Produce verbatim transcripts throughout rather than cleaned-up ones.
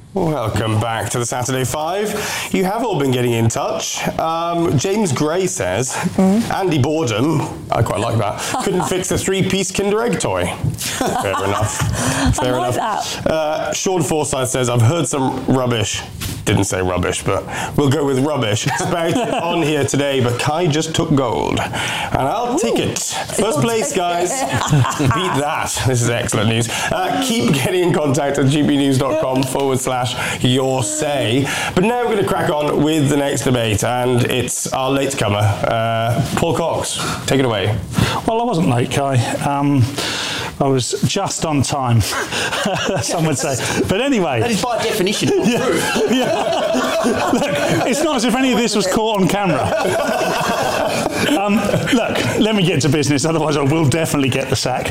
Welcome back to the Saturday Five. You have all been getting in touch. Um, James Gray says, mm. Andy Boredom, I quite like that, couldn't fix the three-piece Kinder Egg toy. Fair enough. Fair I like enough. That. Uh, Sean Forsyth says, I've heard some rubbish. Didn't say rubbish, but we'll go with rubbish. It's about it on here today, but Kai just took gold. And I'll Ooh. take it. First place, guys. Beat that. This is excellent news. Uh, keep getting in contact at gpnews.com forward slash your say. But now we're going to crack on with the next debate, and it's our latecomer, uh, Paul Cox. Take it away. Well, I wasn't late, Kai. Um, I was just on time, some would say. But anyway. That is by definition not yeah, true. Yeah. Look, it's not as if any of this was caught on camera. um, look, let me get to business, otherwise I will definitely get the sack.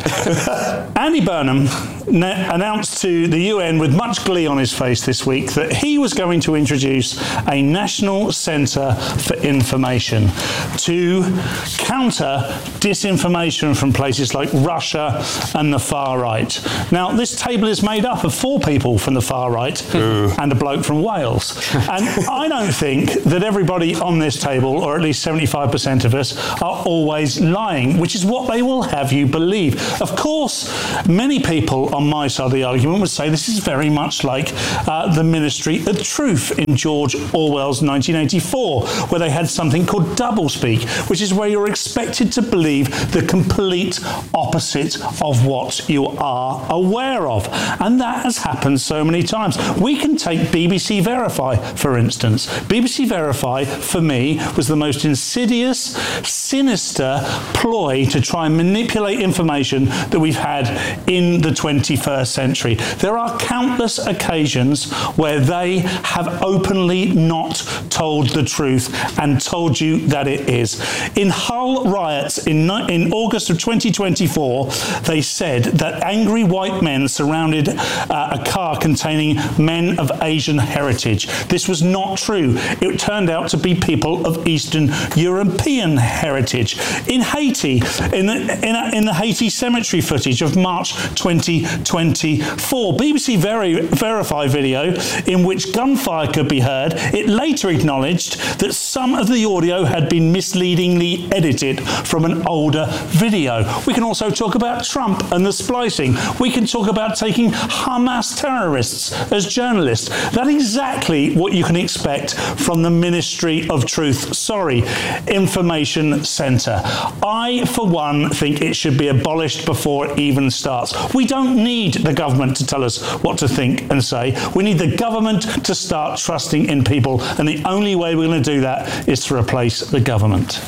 Andy Burnham na- announced to the U N with much glee on his face this week that he was going to introduce a national centre for information to counter disinformation from places like Russia and the far right. Now, this table is made up of four people from the far right Ooh. and a bloke from Wales. And I don't think that everybody on this table, or at least seventy-five percent of us, are always lying, which is what they will have you believe. Of course, many people on my side of the argument would say this is very much like uh, the Ministry of Truth in George Orwell's nineteen eighty-four, where they had something called doublespeak, which is where you're expected to believe the complete opposite of what you are aware of. And that has happened so many times. We can take B B C Verify, for instance. B B C Verify, for me, was the most insidious, sinister ploy to try and manipulate information that we've had in the twenty-first century. There are countless occasions where they have openly not told the truth and told you that it is. In Hull riots in, in August of twenty twenty-four, they said that angry white men surrounded uh, a car containing men of Asian heritage. This was not true. It turned out to be people of Eastern European heritage. In Haiti, in the, in, a, in the Haiti cemetery footage of March twenty twenty-four, B B C Veri- Verify video in which gunfire could be heard, it later acknowledged that some of the audio had been misleadingly edited from an older video. We can also talk about Trump and the splicing. We can talk about taking Hamas terrorists as journalists. That's exactly what you can expect from the Ministry of Truth. Sorry, Information Centre. I, for one, think it should be abolished before it even starts. We don't need the government to tell us what to think and say. We need the government to start trusting in people, and the only way we're going to do that is to replace the government.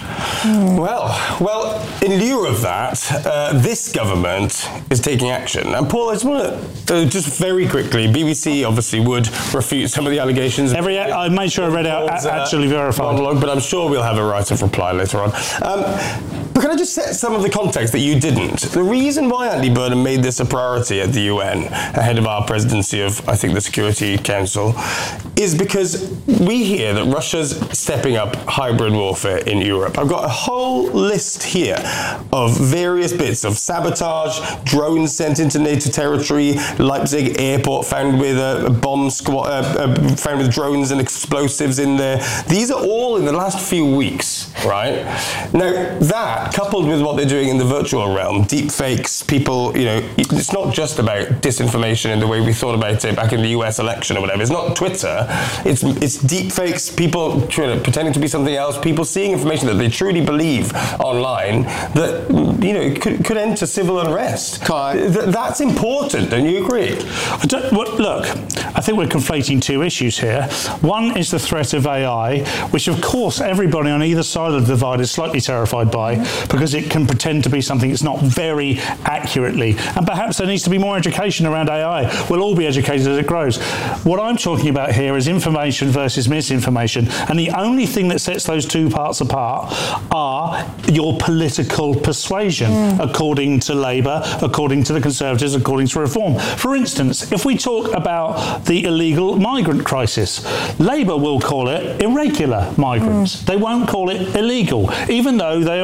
Well, well, in lieu of that, uh, this government is taking action. And Paul, I just want to, uh, just very quickly, B B C obviously would refute some of the allegations. Every, I made sure I read out Paul's, uh, actually verified. Monologue, but I'm sure we'll have a right of reply later on. Um, but can I just set some of the context that you didn't? The reason why Andy Burnham made this a priority at the U N ahead of our presidency of, I think, the Security Council is because we hear that Russia's stepping up hybrid warfare in Europe. I've got a whole list here of various bits of sabotage, drones sent into NATO territory, Leipzig airport found with a, a bomb squad, uh, uh, found with drones and explosives in there. These are all in the last few weeks, right? Now, that, coupled with what they're doing in the virtual realm, deep fakes, people, you know, it's not just about disinformation in the way we thought about it back in the U S election or whatever. It's not Twitter. It's it's deep fakes, people pretending to be something else, people seeing information that they truly believe online that, you know, could, could enter civil unrest. Th- that's important, don't you agree? I don't, well, look, I think we're conflating two issues here. One is the threat of A I, which of course everybody on either side of the divide is slightly terrified by, because it can pretend to be something it's not very accurately. And perhaps there needs to be more education around A I. We'll all be educated as it grows. What I'm talking about here is information versus misinformation. And the only thing that sets those two parts apart are your political persuasion, mm. according to Labour, according to the Conservatives, according to Reform. For instance, if we talk about the illegal migrant crisis, Labour will call it irregular migrants. Mm. They won't call it illegal, even though they have broken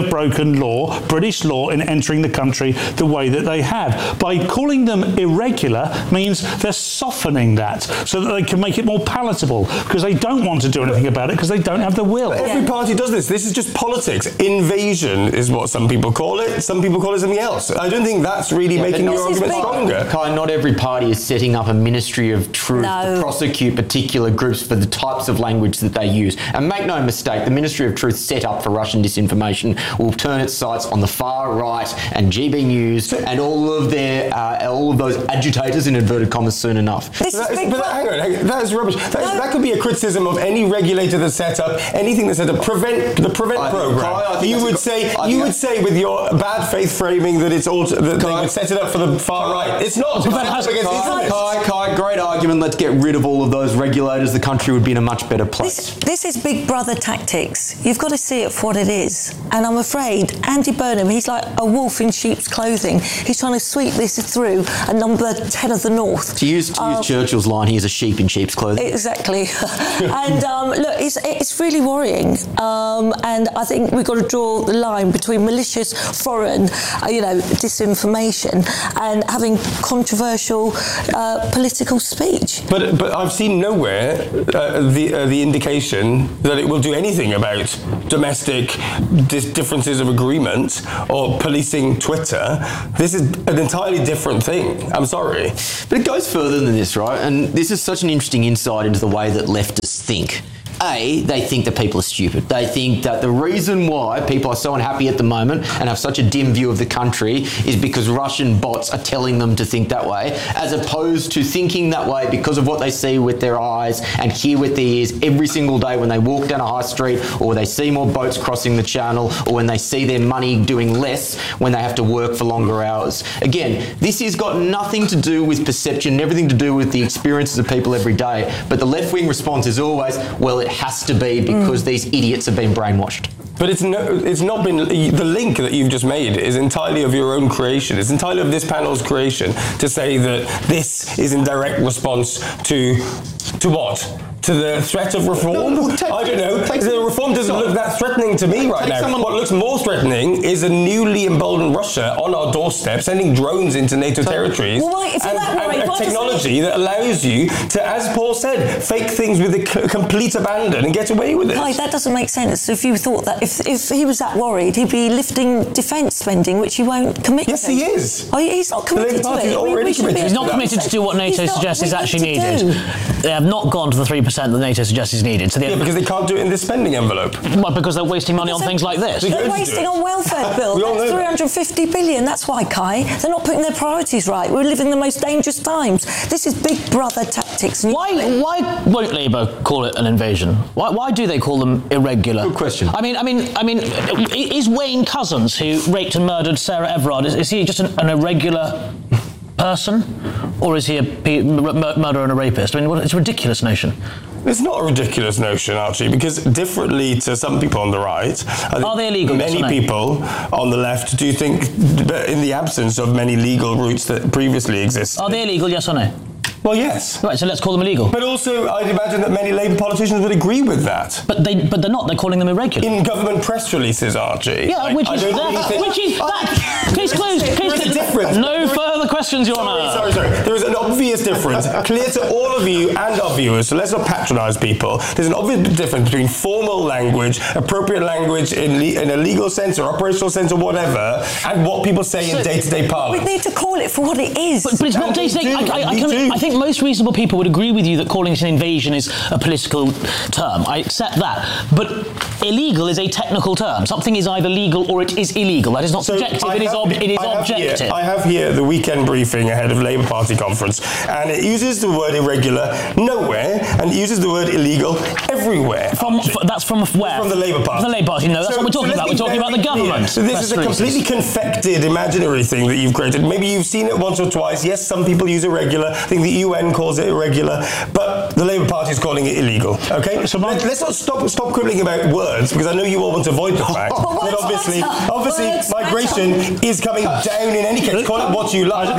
American law, British law, in entering the country the way that they have. By calling them irregular means they're softening that so that they can make it more palatable, because they don't want to do anything about it because they don't have the will. But every party does this. This is just politics. Invasion is what some people call it. Some people call it something else. I don't think that's really yeah, making your argument stronger. Kai, not every party is setting up a ministry of truth no. to prosecute particular groups for the types of language that they use. And make no mistake, the Ministry of Truth set up for Russian disinformation will turn its sights on the far right and G B News and all of their uh, all of those agitators in inverted commas soon enough. This that is is, but that, hang on, hang on, that is rubbish. That, is, no. that could be a criticism of any regulator that's set up, anything that's set up. Prevent the prevent I program. Kai, you would say you would say with your bad faith framing that it's all that they would set it up for the far right. It's not. It's Kai, against Kai, Kai, Kai, great argument. Let's get rid of all of those regulators. The country would be in a much better place. This, this is Big Brother tactics. You've got to see it for what it is. And I'm afraid Andy Burnham, he's like a wolf in sheep's clothing. He's trying to sweep this through a number ten of the North. To use, to use um, Churchill's line, he is a sheep in sheep's clothing. Exactly. And um, look, it's, it's really worrying. Um, and I think we've got to draw the line between malicious foreign, uh, you know, disinformation and having controversial uh, political speech. But but I've seen nowhere uh, the uh, the indication that it will do anything about domestic dis- differences of agreement or policing Twitter. This is an entirely different thing. I'm sorry. But it goes further than this, right? And this is such an interesting insight into the way that leftists think. A, they think that people are stupid. They think that the reason why people are so unhappy at the moment and have such a dim view of the country is because Russian bots are telling them to think that way, as opposed to thinking that way because of what they see with their eyes and hear with their ears every single day when they walk down a high street, or they see more boats crossing the channel, or when they see their money doing less when they have to work for longer hours. Again, this has got nothing to do with perception, everything to do with the experiences of people every day. But the left-wing response is always, well, it has to be because mm. these idiots have been brainwashed. But it's no, it's not been, the link that you've just made is entirely of your own creation. It's entirely of this panel's creation to say that this is in direct response to, to what? To the threat of reform? No, well, take, I don't know. The reform doesn't look that threatening to me right now. Someone, what looks more threatening is a newly emboldened Russia on our doorstep, sending drones into NATO territories, well, why, if and, that worried, and a technology that allows you to, as Paul said, fake things with a c- complete abandon and get away with it. Why, that doesn't make sense. If you thought that, if, if he was that worried, he'd be lifting defence spending, which he won't commit yes, to. Yes, he is. Oh, he's not committed the to it. Already we, we committed he's not committed to do what NATO suggests is actually needed. Do. They have not gone to the three percent that NATO suggests is needed. So yeah, because they can't do it in this spending envelope. Well, because they're wasting money because on things like this. They're wasting on welfare bills. That's three hundred fifty billion. That's why, Kai. They're not putting their priorities right. We're living the most dangerous times. This is Big Brother tactics. Why why won't Labour call it an invasion? Why why do they call them irregular? Good question. I mean, I mean, I mean, is Wayne Couzens, who raped and murdered Sarah Everard, is, is he just an, an irregular person, or is he a p- murderer and a rapist? I mean, what, it's a ridiculous notion. It's not a ridiculous notion, Archie, because differently to some people on the right, I think are they illegal? Many yes people on the left do think, in the absence of many legal routes that previously exist, are they illegal? Yes or no? Well, yes. Right, so let's call them illegal. But also, I'd imagine that many Labour politicians would agree with that. But they, but they're not. They're calling them irregular. In government press releases, Archie. Yeah, I, which I is don't that. really think, Which is that. Case closed. Case There is a difference. No further questions, Your Honour. Sorry, sorry, sorry. There is an obvious difference, clear to all of you and our viewers, so let's not patronise people. There's an obvious difference between formal language, appropriate language in, le- in a legal sense or operational sense or whatever, and what people say so in day-to-day parlance. We need to call it for what it is. But, but it's not day-to-day. I, I, I, can, I think most reasonable people would agree with you that calling it an invasion is a political term. I accept that. But illegal is a technical term. Something is either legal or it is illegal. That is not so subjective. I it have, is, ob- it is I objective. Here, I have here the weekend briefing ahead of Labour Party conference, and it uses the word irregular nowhere, and it uses the word illegal everywhere. From f- that's from where? From the Labour Party. From the Labour Party. No, that's so, what we're talking so about. We're talking about the government. So this is a completely confected, imaginary thing that you've created. Maybe you've seen it once or twice. Yes, some people use irregular. I think the U N calls it irregular, but the Labour Party is calling it illegal. Okay, so Let, let's not stop stop quibbling about words, because I know you all want to avoid the fact that obviously, obviously, migration is coming down in any case. Call it what you like.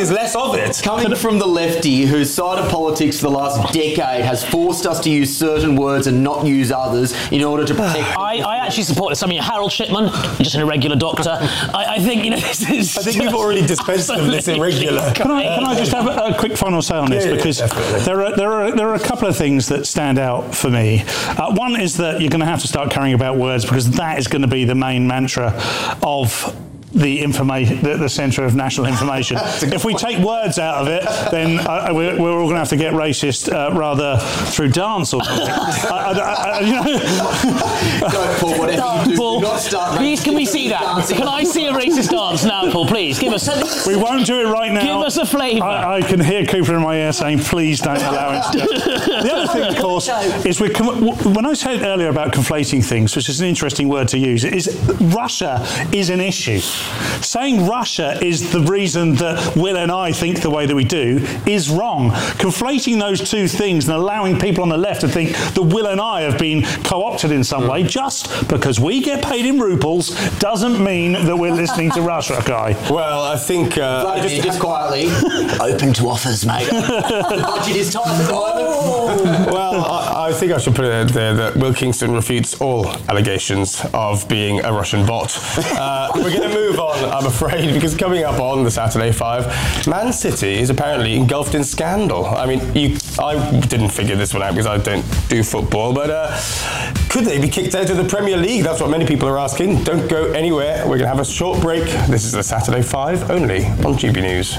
there's less of it. Coming from the lefty whose side of politics for the last decade has forced us to use certain words and not use others in order to protect... I, I actually support this. I mean, Harold Shipman, just an irregular doctor. I, I think, you know, this is... I think you've already dispensed with this irregular. Can I, can I just have a, a quick final say on this? Yeah, because yeah, there are there are there are a couple of things that stand out for me. Uh, one is that you're going to have to start caring about words, because that is going to be the main mantra of the information, the, the centre of national information. If we take words out of it, then uh, we're, we're all going to have to get racist uh, rather through dance or something. I, I, I, you know. Don't, Paul, whatever you do, Paul, do not start please, can we see that? dancing. Can I see a racist dance now, Paul? Please, give us... We won't do it right now. Give us a flavour. I, I can hear Cooper in my ear saying, please don't allow it. The other thing, of course, is we when I said earlier about conflating things, which is an interesting word to use, is Russia is an issue. Saying Russia is the reason that Will and I think the way that we do is wrong. Conflating those two things and allowing people on the left to think that Will and I have been co-opted in some way just because we get paid in rubles doesn't mean that we're listening to Russia, Guy. Well, I think... Uh, I just, just quietly, open to offers, mate. The budget is tight at the moment. Well, I, I think I should put it there that Will Kingston refutes all allegations of being a Russian bot. Uh, we're going to move on, I'm afraid, because coming up on the Saturday Five, Man City is apparently engulfed in scandal. I mean, you, I didn't figure this one out because I don't do football, but uh, could they be kicked out of the Premier League? That's what many people are asking. Don't go anywhere. We're going to have a short break. This is the Saturday Five, only on G B News.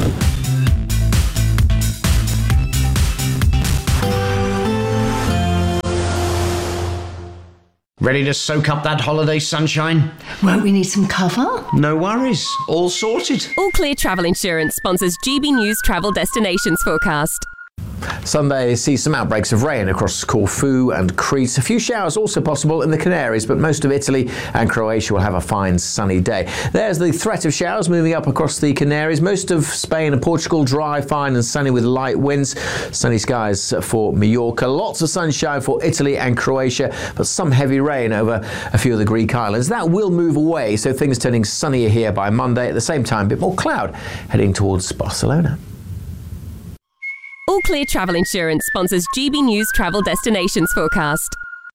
Ready to soak up that holiday sunshine? Won't we need some cover? No worries, all sorted. All Clear Travel Insurance sponsors G B News Travel Destinations Forecast. Sunday sees some outbreaks of rain across Corfu and Crete. A few showers also possible in the Canaries, but most of Italy and Croatia will have a fine sunny day. There's the threat of showers moving up across the Canaries. Most of Spain and Portugal dry, fine and sunny with light winds. Sunny skies for Mallorca. Lots of sunshine for Italy and Croatia, but some heavy rain over a few of the Greek islands. That will move away, so things turning sunnier here by Monday. At the same time, a bit more cloud heading towards Barcelona. All Clear Travel Insurance sponsors G B News Travel Destinations Forecast.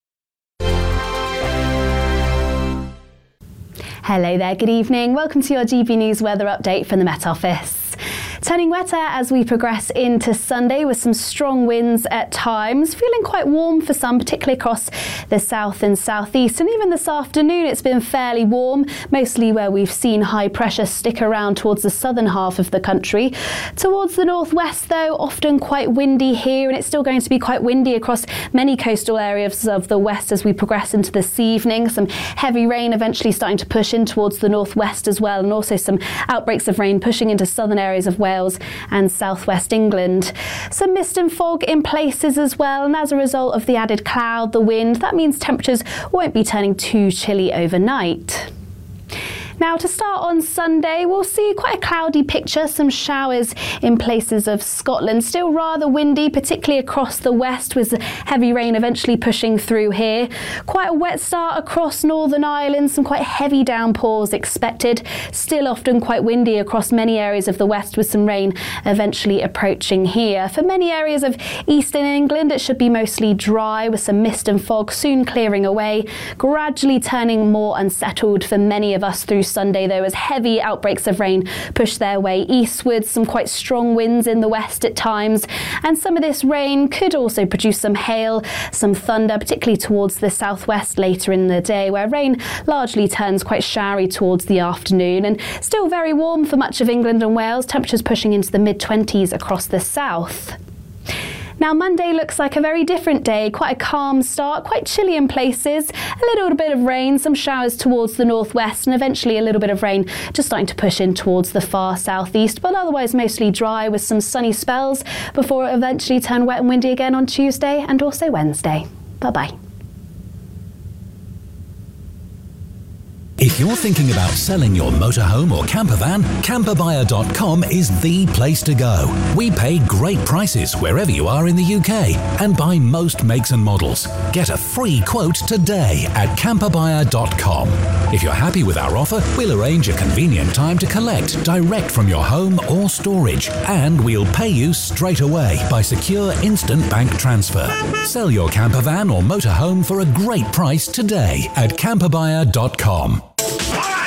Hello there, good evening. Welcome to your G B News weather update from the Met Office. Turning wetter as we progress into Sunday with some strong winds at times. Feeling quite warm for some, particularly across the south and southeast. And even this afternoon it's been fairly warm, mostly where we've seen high pressure stick around towards the southern half of the country. Towards the northwest though, often quite windy here, and it's still going to be quite windy across many coastal areas of the west as we progress into this evening. Some heavy rain eventually starting to push in towards the northwest as well, and also some outbreaks of rain pushing into southern areas of Wales and southwest England. Some mist and fog in places as well, and as a result of the added cloud, the wind, that means temperatures won't be turning too chilly overnight. Now, to start on Sunday, we'll see quite a cloudy picture, some showers in places of Scotland. Still rather windy, particularly across the west, with heavy rain eventually pushing through here. Quite a wet start across Northern Ireland, some quite heavy downpours expected. Still often quite windy across many areas of the west, with some rain eventually approaching here. For many areas of eastern England, it should be mostly dry, with some mist and fog soon clearing away, gradually turning more unsettled for many of us through Sunday, though, as heavy outbreaks of rain push their way eastwards. Some quite strong winds in the west at times, and some of this rain could also produce some hail, some thunder, particularly towards the southwest later in the day, where rain largely turns quite showery towards the afternoon. And still very warm for much of England and Wales, temperatures pushing into the mid twenties across the south. Now, Monday looks like a very different day, quite a calm start, quite chilly in places, a little bit of rain, some showers towards the northwest, and eventually a little bit of rain just starting to push in towards the far southeast, but otherwise mostly dry with some sunny spells before it eventually turn wet and windy again on Tuesday and also Wednesday. Bye-bye. If If you're thinking about selling your motorhome or camper van, camper buyer dot com is the place to go. We pay great prices wherever you are in the U K and buy most makes and models. Get a free quote today at camper buyer dot com. If you're happy with our offer, we'll arrange a convenient time to collect direct from your home or storage, and we'll pay you straight away by secure instant bank transfer. Sell your camper van or motorhome for a great price today at camper buyer dot com.